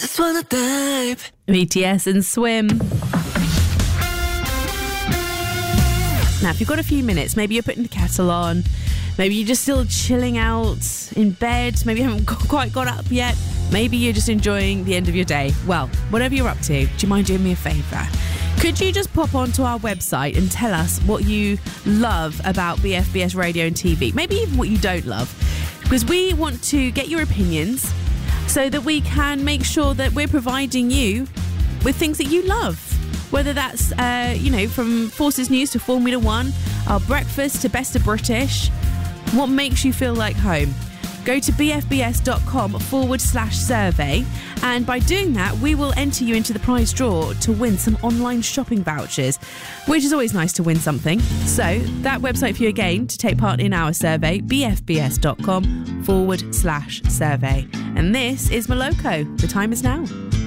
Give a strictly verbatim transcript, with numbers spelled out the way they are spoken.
Just wanna dive. B T S and Swim. Now, if you've got a few minutes, maybe you're putting the kettle on, maybe you're just still chilling out in bed, maybe you haven't quite got up yet, maybe you're just enjoying the end of your day. Well, whatever you're up to, do you mind doing me a favour? Could you just pop onto our website and tell us what you love about B F B S Radio and T V? Maybe even what you don't love. Because we want to get your opinions so that we can make sure that we're providing you with things that you love. Whether that's, uh, you know, from Forces News to Formula One, our breakfast to Best of British. What makes you feel like home? Go to bfbs.com forward slash survey. And by doing that, we will enter you into the prize draw to win some online shopping vouchers, which is always nice to win something. So that website for you again to take part in our survey, bfbs.com forward slash survey. And this is Moloko. The time is now.